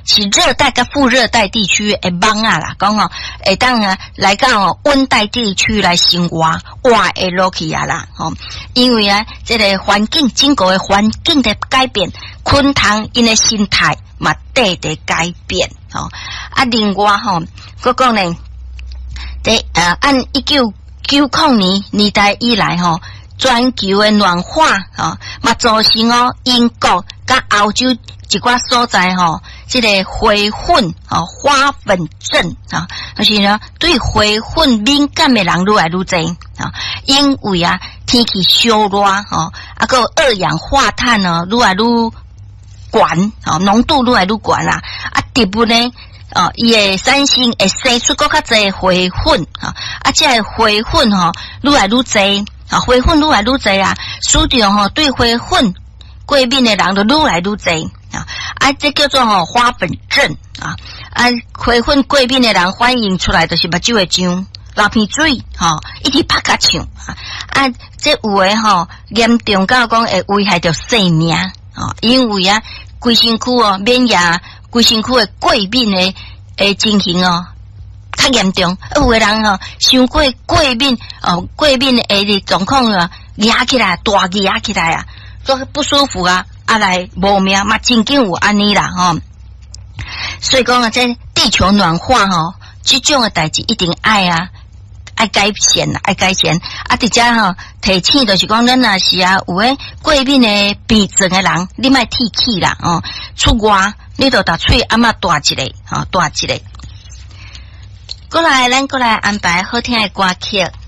是热带跟副热带地区会忙啊啦，讲吼会当啊来到温带地区来生活，活会落去啊啦，因为啊，这个环境经过的环境的改变，昆虫因的心态嘛得改变，另外我讲呢，按1990年代以来全球的暖化嘛造成英国甲欧洲一寡所在这个花粉花粉症就是呢对花粉敏感的人愈来愈多因为啊天气烧热还有二氧化碳愈来愈悬浓度愈来愈悬啦特别呢伊的产生会生出更较侪花粉这个花粉愈来愈侪花粉愈来愈侪啊，使着对花粉过敏的人就愈来愈侪这叫做花粉症花粉过敏的人反映出来就是目睭会痒、流鼻水一直拍甲呛这有的严重到讲会危害到性命因为啊规身躯免疫规身躯的过敏的情形较严重，有的人伤过敏过敏的状况压起来大压起来做不舒服来无命嘛真紧有安尼啦所以讲这地球暖化这种的代志一定爱改善爱改善直接提醒就是讲咱若是有诶过敏的病症的人，你莫提起啦出外你就把嘴阿妈大一个大一个。过来咱过来安排好听的歌曲。